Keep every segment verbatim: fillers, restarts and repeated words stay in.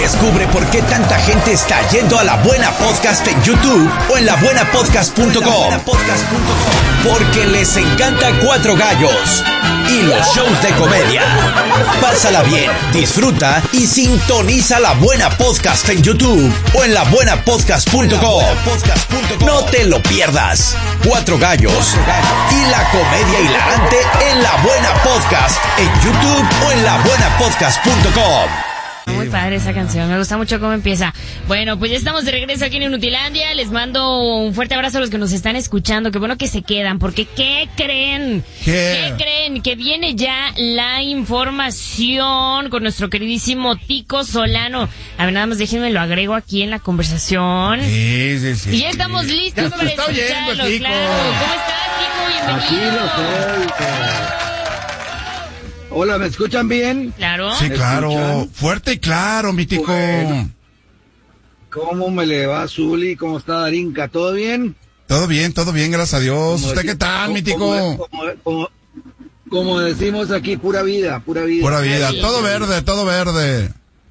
Descubre por qué tanta gente está yendo a La Buena Podcast en YouTube o en la buena podcast punto com. Porque les encanta Cuatro Gallos y los shows de comedia. Pásala bien, disfruta y sintoniza La Buena Podcast en YouTube o en la buena podcast punto com. No te lo pierdas. Cuatro Gallos y la comedia hilarante en La Buena Podcast en YouTube o en la buena podcast punto com. Muy padre esa canción, me gusta mucho cómo empieza. Bueno, pues ya estamos de regreso aquí en Inutilandia. Les mando un fuerte abrazo a los que nos están escuchando. Qué bueno que se quedan, porque ¿qué creen? ¿Qué, ¿Qué creen? Que viene ya la información con nuestro queridísimo Tico Solano. A ver, nada más déjenme lo agrego aquí en la conversación. Sí, sí, sí. Y ya estamos listos para escucharlo, claro. ¿Cómo estás, Tico? Bienvenido. Aquí lo sé. Hola, ¿me escuchan bien? Claro. Sí, claro. ¿Escuchan? Fuerte y claro, mi Tico. Bueno, ¿cómo me le va, Zuli? ¿Cómo está Darinka? ¿Todo bien? Todo bien, todo bien, gracias a Dios. ¿Usted qué tal, mi Tico? Como, como, como, como decimos aquí, pura vida, pura vida. Pura vida, todo verde, todo verde.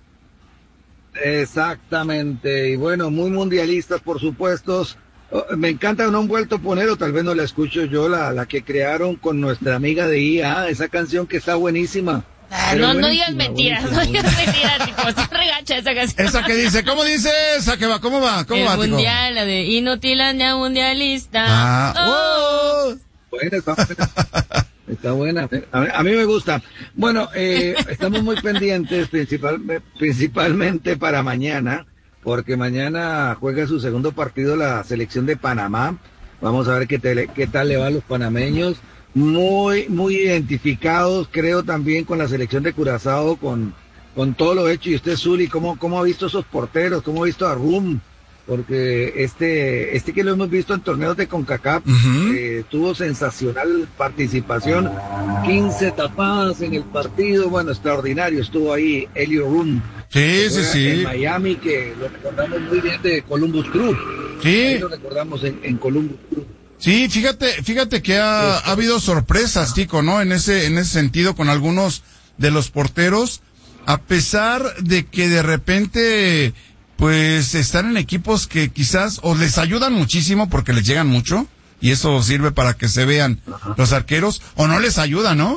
Exactamente. Y bueno, muy mundialistas, por supuesto. Me encanta, no han vuelto a poner, o tal vez no la escucho yo, la, la que crearon con nuestra amiga de I A, esa canción que está buenísima. Ah, no, no digas mentiras, no digas mentiras, tipo, está regacha esa canción. Esa que dice, ¿cómo dice esa que va? ¿Cómo va? ¿Cómo El va, mundial, Tico? la de Inutilandia mundialista. Ah, oh. oh. Bueno, está buena. Está buena. A mí, a mí me gusta. Bueno, eh, estamos muy pendientes, principal, principalmente para mañana, porque mañana juega su segundo partido la selección de Panamá. Vamos a ver qué, te, qué tal le va a los panameños. Muy, muy identificados, creo, también con la selección de Curazao, con, con todo lo hecho. Y usted, Zuli, ¿cómo, cómo ha visto esos porteros? ¿Cómo ha visto a Rum? Porque este, este que lo hemos visto en torneos de CONCACAF, uh-huh. eh, tuvo sensacional participación, quince tapadas en el partido, bueno, extraordinario, estuvo ahí Elio Rum. Sí, sí, sí. En Miami, que lo recordamos muy bien de Columbus Crew. Sí. Ahí lo recordamos en, en Columbus Crew. Sí, fíjate, fíjate que ha, ha habido sorpresas, Tico, ¿no? En ese, en ese sentido, con algunos de los porteros, a pesar de que de repente, pues, están en equipos que quizás o les ayudan muchísimo porque les llegan mucho, y eso sirve para que se vean Ajá. los arqueros, o no les ayuda, ¿no?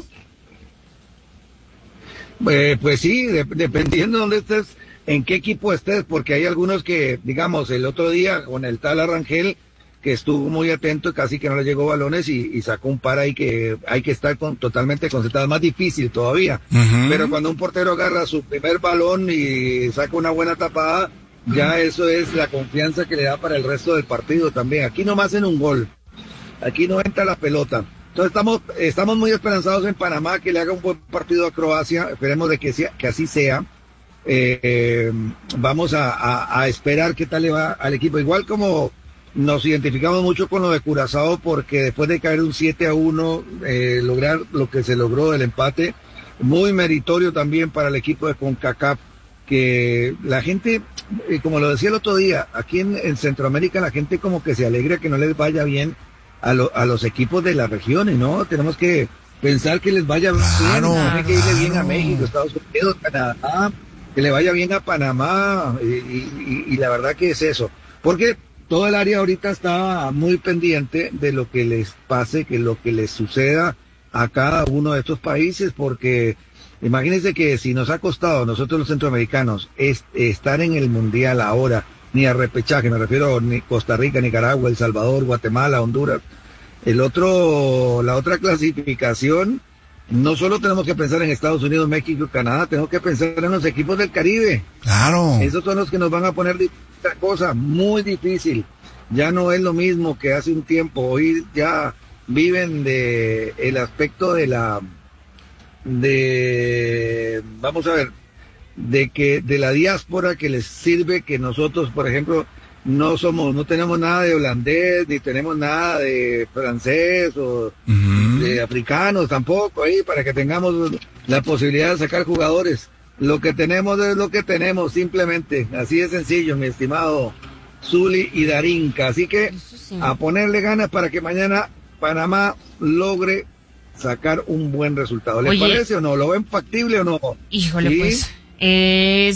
Eh, pues sí, de, dependiendo de dónde estés, en qué equipo estés, porque hay algunos que, digamos, el otro día con el tal Arrangel, que estuvo muy atento y casi que no le llegó balones y, y sacó un par ahí que hay que estar con, totalmente concentrado, es más difícil todavía. Uh-huh. Pero cuando un portero agarra su primer balón y saca una buena tapada, ya eso es la confianza que le da para el resto del partido también. Aquí no más en un gol, aquí no entra la pelota. Entonces estamos, estamos muy esperanzados en Panamá que le haga un buen partido a Croacia, esperemos de que, sea, que así sea. Eh, eh, vamos a, a, a esperar qué tal le va al equipo, igual como nos identificamos mucho con lo de Curazao, porque después de caer un siete a uno, eh, lograr lo que se logró, el empate, muy meritorio también para el equipo de CONCACAF, que la gente, eh, como lo decía el otro día, aquí en, en Centroamérica la gente como que se alegra que no les vaya bien a, lo, a los equipos de las regiones, ¿no? Tenemos que pensar que les vaya claro, bien, tiene que irle claro. bien a México, Estados Unidos, Canadá, que le vaya bien a Panamá, y, y, y la verdad que es eso, porque todo el área ahorita está muy pendiente de lo que les pase, que lo que les suceda a cada uno de estos países, porque imagínense que si nos ha costado a nosotros los centroamericanos es, estar en el mundial ahora, ni a repechaje, me refiero a ni Costa Rica, Nicaragua, El Salvador, Guatemala, Honduras, el otro, la otra clasificación, no solo tenemos que pensar en Estados Unidos, México, Canadá, tenemos que pensar en los equipos del Caribe. Claro. Esos son los que nos van a poner esta cosa muy difícil. Ya no es lo mismo que hace un tiempo. Hoy ya viven de el aspecto de la, de, vamos a ver, de que de la diáspora que les sirve que nosotros, por ejemplo, no somos, no tenemos nada de holandés, ni tenemos nada de francés o uh-huh. de africanos tampoco ahí, para que tengamos la posibilidad de sacar jugadores. Lo que tenemos es lo que tenemos, simplemente, así de sencillo, mi estimado Zuli y Darinka. Así que sí. a ponerle ganas para que mañana Panamá logre sacar un buen resultado. ¿Les Oye, parece o no? ¿Lo ven factible o no? Híjole, ¿Sí? pues... Eh,